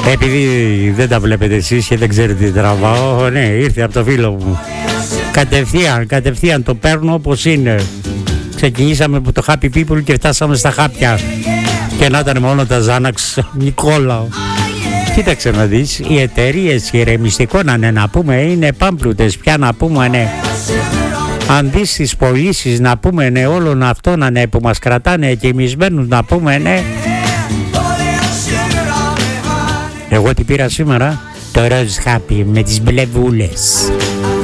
Επειδή δεν τα βλέπετε εσείς και δεν ξέρετε τι τραβάω, ναι, ήρθε από το φίλο μου. Κατευθείαν το παίρνω όπως είναι. Ξεκινήσαμε από το Happy People και φτάσαμε στα χάπια. Και να ήταν μόνο τα Xanax, Νικόλαο. Κοίταξε να δεις, οι εταιρείες ηρεμιστικών να πούμε είναι πάμπλουτες πια να πούμε ναι. Αν δεις τις πωλήσεις να πούμε ναι όλων αυτών ναι, που μας κρατάνε κοιμισμένους να πούμε ναι. Εγώ τι πήρα σήμερα? Το ροζ χάπι με τις μπλε βούλες.